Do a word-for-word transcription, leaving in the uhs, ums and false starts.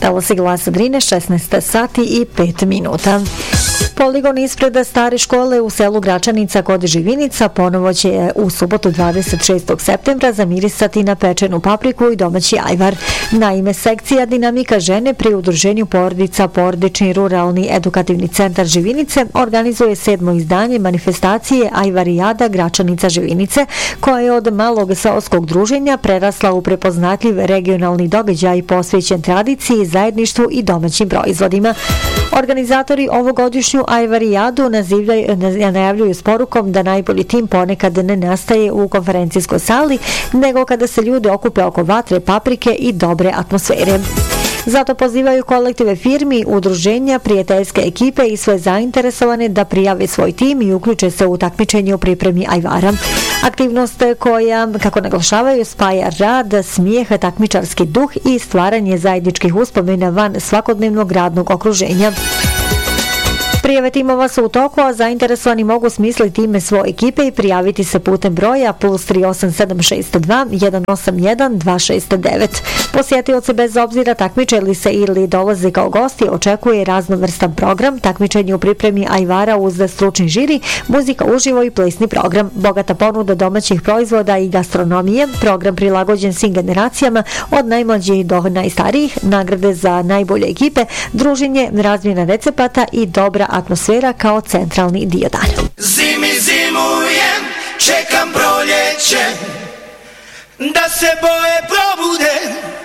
Evo si Glasa Drine, šesnaest sati i pet minuta. Poligon ispred stare škole u selu Gračanica kod Živinica ponovo će u subotu dvadeset šestog septembra zamirisati na pečenu papriku i domaći ajvar. Naime, sekcija Dinamika žene pri udruženju porodica Porodični ruralni edukativni centar Živinice organizuje sedmo izdanje manifestacije Ajvarijada Gračanica Živinice, koja je od malog seoskog druženja prerasla u prepoznatljiv regionalni događaj posvećen tradiciji, zajedništvu i domaćim proizvodima. Organizatori ovogodišnju Ajvarijadu najavljuju s porukom da najbolji tim ponekad ne nastaje u konferencijskoj sali, nego kada se ljudi okupe oko vatre, paprike i dobre atmosfere. Zato pozivaju kolektive firmi, udruženja, prijateljske ekipe i sve zainteresovane da prijave svoj tim i uključe se u takmičenje u pripremi ajvara. Aktivnost koja, kako naglašavaju, spaja rad, smijeh, takmičarski duh i stvaranje zajedničkih uspomena van svakodnevnog radnog okruženja. Prijave timova su u toku, a zainteresovani mogu smisliti ime svoje ekipe i prijaviti se putem broja plus tri osam sedam šest dva jedan osam jedan dva šest devet. Posjetioci bez obzira takmiče li se ili dolaze kao gosti očekuje raznovrstan program, takmičenje u pripremi ajvara uz stručni žiri, muzika uživo i plesni program, bogata ponuda domaćih proizvoda i gastronomije, program prilagođen svim generacijama od najmlađih do najstarijih, nagrade za najbolje ekipe, druženje, razmjena recepata i dobra atmosfera kao centralni dio dana. Zimi zimujem, čekam proljeće, da se boje probude.